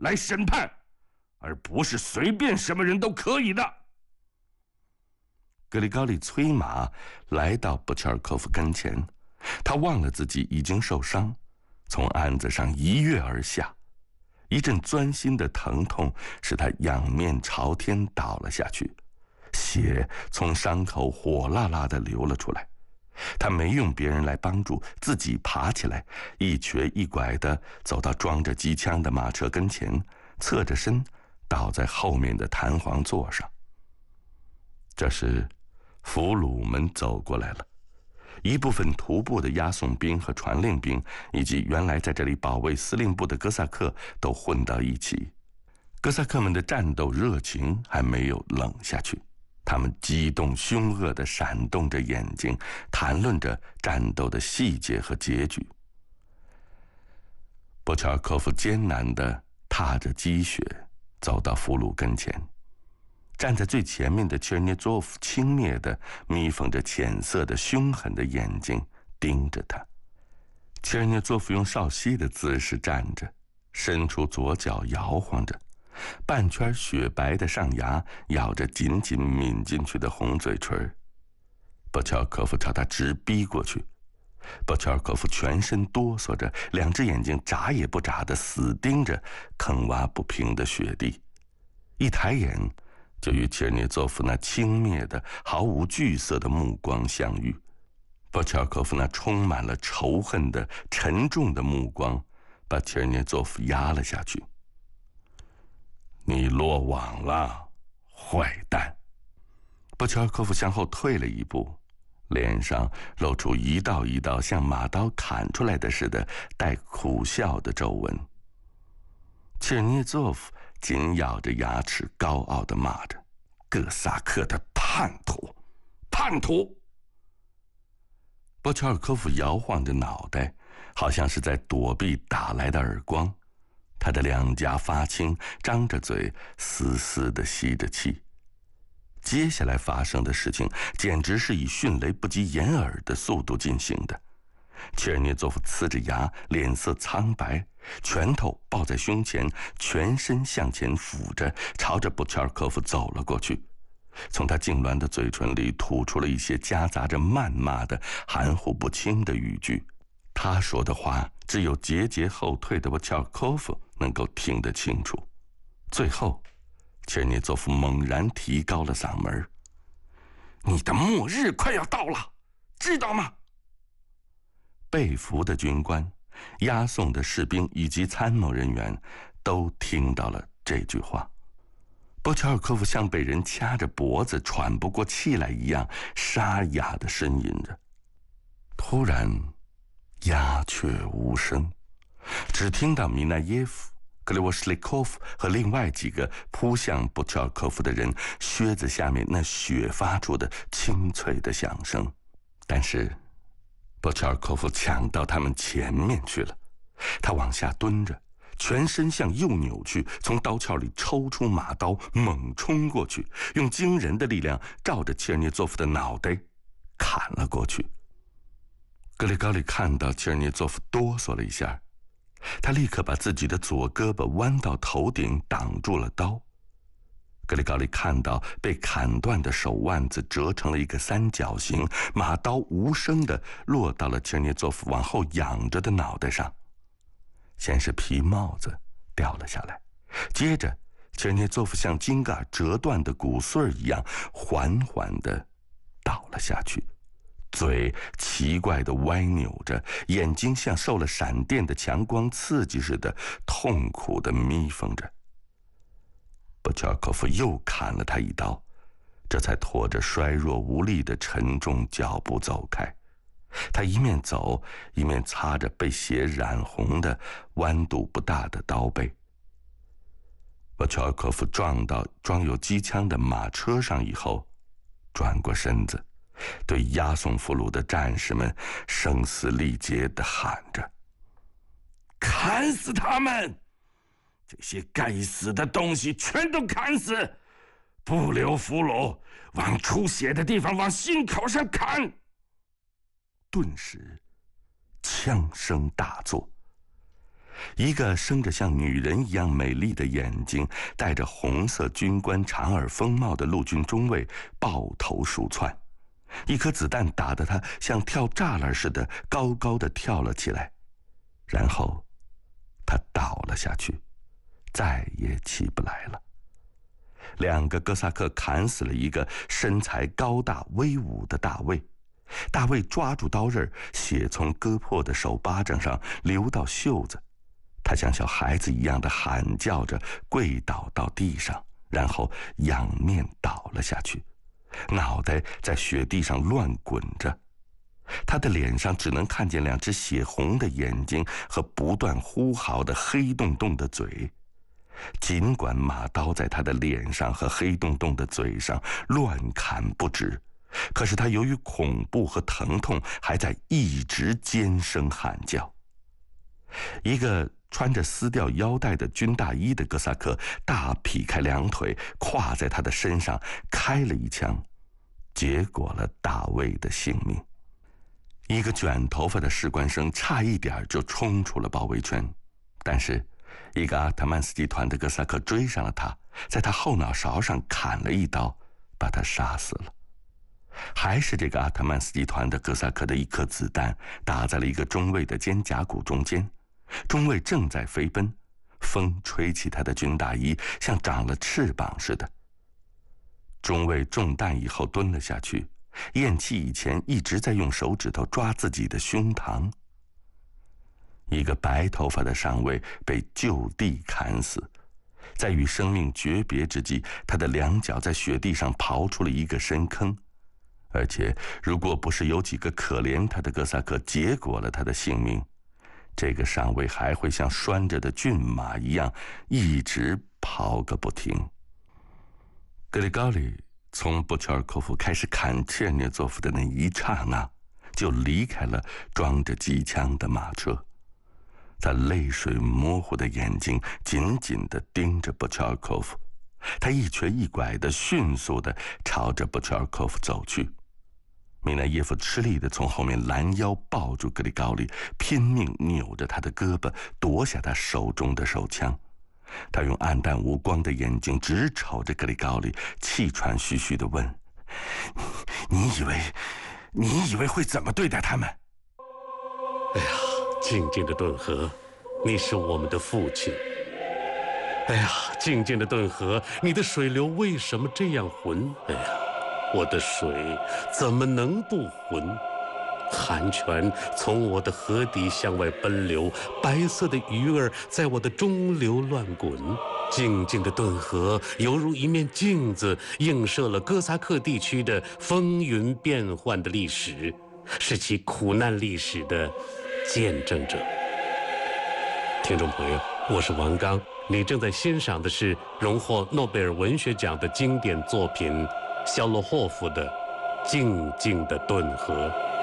来审判，而不是随便什么人都可以的。 格里高利催马来到布切尔科夫跟前，他忘了自己已经受伤，从案子上一跃而下。一阵钻心的疼痛使他仰面朝天倒了下去，血从伤口火辣辣地流了出来。他没用别人来帮助，自己爬起来，一瘸一拐地走到装着机枪的马车跟前，侧着身倒在后面的弹簧座上。这时俘虏们走过来了，一部分徒步的押送兵和传令兵，以及原来在这里保卫司令部的哥萨克都混到一起。哥萨克们的战斗热情还没有冷下去，他们激动凶恶地闪动着眼睛，谈论着战斗的细节和结局。波乔尔科夫艰难地踏着积雪走到俘虏跟前，站在最前面的切尔涅佐夫轻蔑地眯缝着浅色的凶狠的眼睛盯着他。切尔涅佐夫用少西的姿势站着，伸出左脚摇晃着，半圈雪白的上牙咬着紧紧抿进去的红嘴唇。波乔尔科夫朝他直逼过去，波乔尔科夫全身哆嗦着，两只眼睛眨也不眨地死盯着坑洼不平的雪地，一抬眼就与切尔涅佐夫那轻蔑的毫无惧色的目光相遇。波乔尔科夫那充满了仇恨的沉重的目光把切尔涅佐夫压了下去。你落网了，坏蛋！波乔尔科夫向后退了一步，脸上露出一道一道像马刀砍出来的似的带苦笑的皱纹。切尔涅佐夫紧咬着牙齿，高傲地骂着：“哥萨克的叛徒，叛徒！”波乔尔科夫摇晃着脑袋，好像是在躲避打来的耳光。他的两颊发青，张着嘴，嘶嘶地吸着气。接下来发生的事情简直是以迅雷不及掩耳的速度进行的。切尔涅佐夫呲着牙，脸色苍白，拳头抱在胸前，全身向前俯着，朝着波乔尔科夫走了过去。从他痉挛的嘴唇里吐出了一些夹杂着谩骂的含糊不清的语句。他说的话只有节节后退的波乔尔科夫能够听得清楚。最后切尔涅佐夫猛然提高了嗓门：“你的末日快要到了，知道吗？”被俘的军官、押送的士兵以及参谋人员都听到了这句话。波乔尔科夫像被人掐着脖子喘不过气来一样沙哑地呻吟着。突然鸦雀无声，只听到米奈耶夫、格列沃什利科夫和另外几个扑向波乔尔科夫的人靴子下面那雪发出的清脆的响声。但是波乔尔科夫抢到他们前面去了，他往下蹲着，全身向右扭去，从刀鞘里抽出马刀，猛冲过去，用惊人的力量照着切尔涅佐夫的脑袋砍了过去。格里高利看到切尔涅佐夫哆嗦了一下，他立刻把自己的左胳膊弯到头顶挡住了刀。格里高利看到被砍断的手腕子折成了一个三角形，马刀无声地落到了切尔涅佐夫往后仰着的脑袋上。先是皮帽子掉了下来，接着切尔涅佐夫像茎杆折断的骨碎一样缓缓地倒了下去，嘴奇怪地歪扭着，眼睛像受了闪电的强光刺激似的痛苦地眯缝着。波乔尔科夫又砍了他一刀，这才拖着衰弱无力的沉重脚步走开。他一面走一面擦着被血染红的弯度不大的刀背。波乔尔科夫撞到装有机枪的马车上以后，转过身子，对押送俘虏的战士们声嘶力竭地喊着：“砍死他们！这些该死的东西全都砍死！不留俘虏，往出血的地方往心口上砍！”顿时枪声大作， 一个生着像女人一样美丽的眼睛，戴着红色军官长耳风帽的陆军中尉抱头鼠窜，一颗子弹打得他像跳栅栏似的高高的跳了起来，然后他倒了下去，再也起不来了。2个哥萨克砍死了一个身材高大威武的大卫，大卫抓住刀刃，血从割破的手巴掌上流到袖子，他像小孩子一样的喊叫着跪倒到地上，然后仰面倒了下去，脑袋在雪地上乱滚着，他的脸上只能看见2只血红的眼睛和不断呼嚎的黑洞洞的嘴。尽管马刀在他的脸上和黑洞洞的嘴上乱砍不止，可是他由于恐怖和疼痛，还在一直尖声喊叫。一个穿着撕掉腰带的军大衣的哥萨克大劈开2腿，跨在他的身上开了一枪，结果了大卫的性命。一个卷头发的士官生差一点就冲出了包围圈，但是一个阿特曼斯集团的哥萨克追上了他，在他后脑勺上砍了一刀，把他杀死了。还是这个阿特曼斯集团的哥萨克的一颗子弹打在了一个中尉的肩胛骨中间，中尉正在飞奔，风吹起他的军大衣，像长了翅膀似的。中尉中弹以后蹲了下去，咽气以前一直在用手指头抓自己的胸膛。一个白头发的上尉被就地砍死，在与生命诀别之际，他的2脚在雪地上刨出了一个深坑，而且如果不是有几个可怜他的哥萨克结果了他的性命，这个上尉还会像拴着的骏马一样一直刨个不停。格里高里从布乔尔科夫开始砍切尔涅佐夫的那一刹那，就离开了装着机枪的马车。他泪水模糊的眼睛紧紧地盯着布乔尔科夫，他一瘸一拐地迅速地朝着布乔尔科夫走去。米奈耶夫吃力地从后面拦腰抱住格里高里，拼命扭着他的胳膊，夺下他手中的手枪。他用暗淡无光的眼睛直瞅着格里高里，气喘吁吁地问：你以为会怎么对待他们？ 哎呀，静静的顿河，你是我们的父亲。哎呀，静静的顿河，你的水流为什么这样浑？哎呀，我的水怎么能不浑？寒泉从我的河底向外奔流，白色的鱼儿在我的中流乱滚。静静的顿河犹如一面镜子，映射了哥萨克地区的风云变幻的历史，是其苦难历史的见证者。听众朋友，我是王刚，你正在欣赏的是荣获诺贝尔文学奖的经典作品肖洛霍夫的《静静的顿河》。